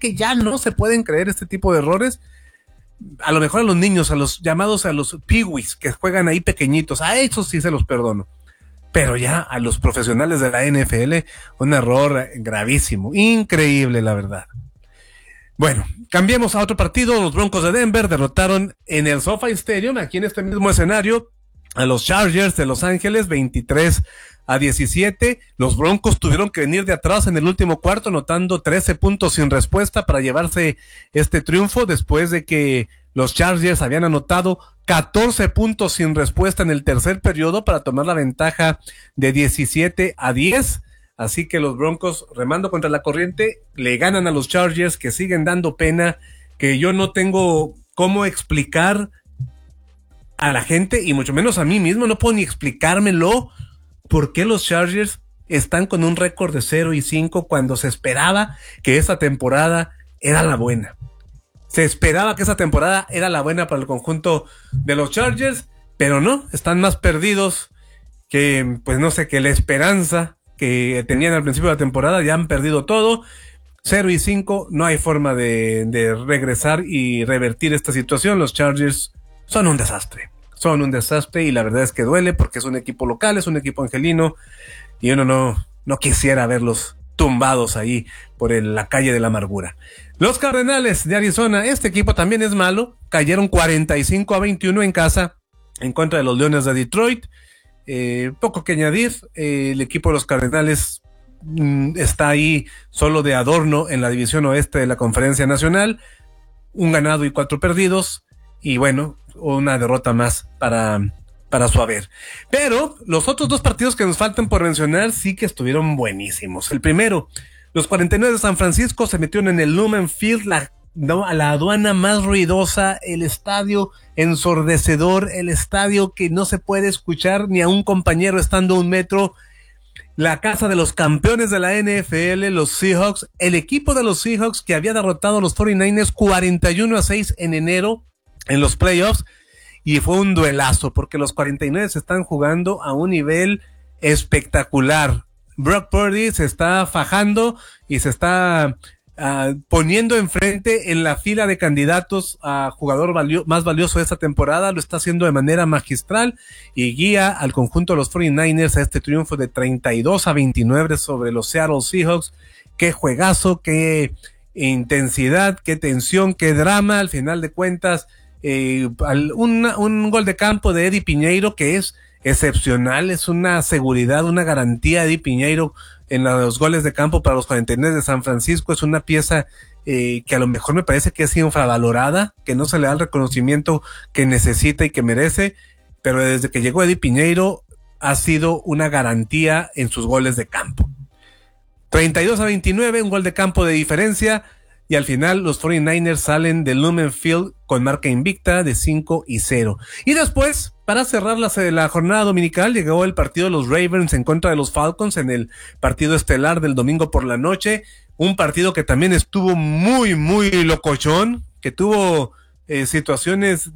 que ya no se pueden creer este tipo de errores. A lo mejor a los niños, a los llamados a los peewees que juegan ahí pequeñitos, a esos sí se los perdono. Pero ya a los profesionales de la NFL, un error gravísimo, increíble la verdad. Bueno, cambiemos a otro partido. Los Broncos de Denver derrotaron en el SoFi Stadium, aquí en este mismo escenario, a los Chargers de Los Ángeles, 23-17. Los Broncos tuvieron que venir de atrás en el último cuarto, anotando 13 puntos sin respuesta para llevarse este triunfo, después de que los Chargers habían anotado 14 puntos sin respuesta en el tercer periodo para tomar la ventaja de 17-10. Así que los Broncos, remando contra la corriente, le ganan a los Chargers, que siguen dando pena, que yo no tengo cómo explicar a la gente, y mucho menos a mí mismo, no puedo ni explicármelo, por qué los Chargers están con un récord de 0-5 cuando se esperaba que esa temporada era la buena. Se esperaba que esa temporada era la buena para el conjunto de los Chargers, pero no, están más perdidos que, pues no sé, que la esperanza que tenían al principio de la temporada. Ya han perdido todo. 0-5, no hay forma de regresar y revertir esta situación. Los Chargers son un desastre y la verdad es que duele porque es un equipo local, es un equipo angelino y uno no quisiera verlos tumbados ahí por la calle de la amargura. Los Cardenales de Arizona, este equipo también es malo, cayeron 45-21 en casa en contra de los Leones de Detroit. Poco que añadir, el equipo de los Cardenales está ahí solo de adorno en la división oeste de la Conferencia Nacional, 1 ganado y 4 perdidos, y bueno, una derrota más para su haber. Pero los otros 2 partidos que nos faltan por mencionar sí que estuvieron buenísimos. El primero, los 49 de San Francisco se metieron en el Lumen Field, la aduana más ruidosa, el estadio ensordecedor, el estadio que no se puede escuchar ni a un compañero estando a 1 metro, la casa de los campeones de la NFL, los Seahawks, el equipo de los Seahawks que había derrotado a los 49ers 41-6 en enero en los playoffs, y fue un duelazo porque los 49 se están jugando a un nivel espectacular. Brock Purdy se está fajando y se está poniendo enfrente en la fila de candidatos a jugador más valioso de esta temporada. Lo está haciendo de manera magistral y guía al conjunto de los 49ers a este triunfo de 32-29 sobre los Seattle Seahawks. Qué juegazo, qué intensidad, qué tensión, qué drama. Al final de cuentas, un gol de campo de Eddie Piñeiro que es excepcional, es una seguridad, una garantía. Eddie Piñeiro en los goles de campo para los 49 de San Francisco es una pieza que a lo mejor me parece que es infravalorada, que no se le da el reconocimiento que necesita y que merece, pero desde que llegó Eddie Piñeiro ha sido una garantía en sus goles de campo. 32-29, un gol de campo de diferencia, y al final los 49ers salen del Lumen Field con marca invicta de 5-0. Y después, para cerrar la jornada dominical, llegó el partido de los Ravens en contra de los Falcons en el partido estelar del domingo por la noche. Un partido que también estuvo muy, muy locochón, que tuvo situaciones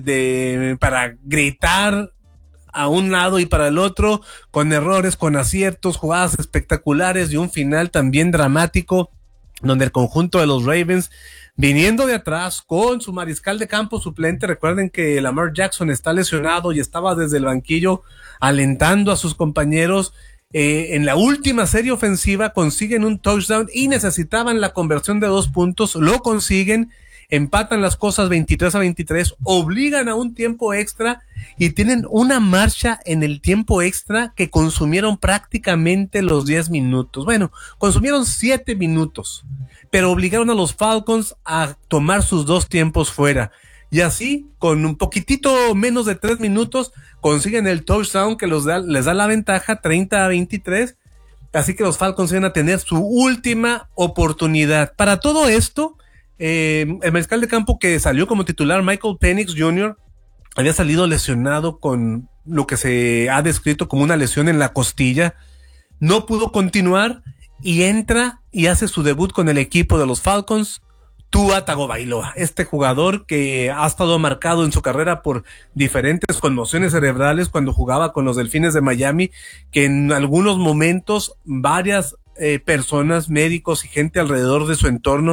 para gritar a un lado y para el otro, con errores, con aciertos, jugadas espectaculares y un final también dramático, donde el conjunto de los Ravens, viniendo de atrás con su mariscal de campo suplente, recuerden que Lamar Jackson está lesionado y estaba desde el banquillo alentando a sus compañeros, en la última serie ofensiva consiguen un touchdown y necesitaban la conversión de 2 puntos, lo consiguen, empatan las cosas 23-23, obligan a un tiempo extra y tienen una marcha en el tiempo extra que consumieron prácticamente los 10 minutos. Bueno, consumieron 7 minutos, pero obligaron a los Falcons a tomar sus 2 tiempos fuera. Y así, con un poquitito menos de 3 minutos, consiguen el touchdown que les da la ventaja 30-23. Así que los Falcons van a tener su última oportunidad. Para todo esto, el mariscal de campo que salió como titular, Michael Penix Jr., había salido lesionado con lo que se ha descrito como una lesión en la costilla. No pudo continuar y entra y hace su debut con el equipo de los Falcons, Tua Tagovailoa, este jugador que ha estado marcado en su carrera por diferentes conmociones cerebrales cuando jugaba con los Delfines de Miami, que en algunos momentos varias personas, médicos y gente alrededor de su entorno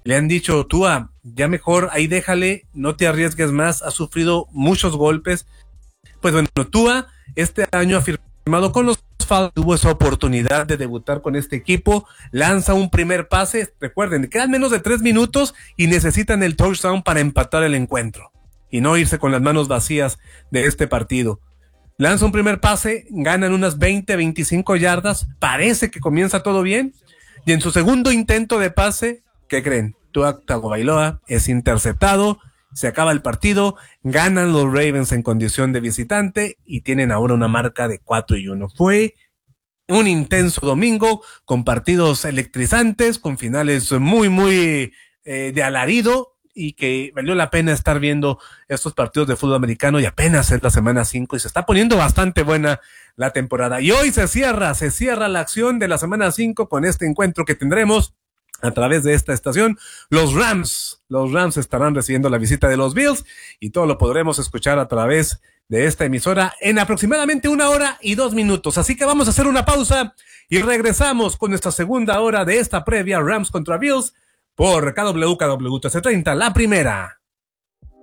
Le han dicho, Tua, ya mejor ahí déjale, no te arriesgues más, ha sufrido muchos golpes. Pues bueno, Tua este año ha firmado con los Falcons, tuvo esa oportunidad de debutar con este equipo, lanza un primer pase, recuerden, quedan menos de 3 minutos y necesitan el touchdown para empatar el encuentro y no irse con las manos vacías de este partido. Lanza un primer pase, ganan unas 20-25 yardas, parece que comienza todo bien, y en su segundo intento de pase, ¿qué creen? Tua Tagovailoa es interceptado, se acaba el partido, ganan los Ravens en condición de visitante y tienen ahora una marca de 4-1. Fue un intenso domingo con partidos electrizantes, con finales muy de alarido, y que valió la pena estar viendo estos partidos de fútbol americano, y apenas es la semana 5 y se está poniendo bastante buena la temporada. Y hoy se cierra la acción de la semana 5 con este encuentro que tendremos a través de esta estación. Los Rams estarán recibiendo la visita de los Bills y todo lo podremos escuchar a través de esta emisora en aproximadamente 1 hora y 2 minutos. Así que vamos a hacer una pausa y regresamos con nuestra segunda hora de esta previa Rams contra Bills por KWKW 1330, la primera.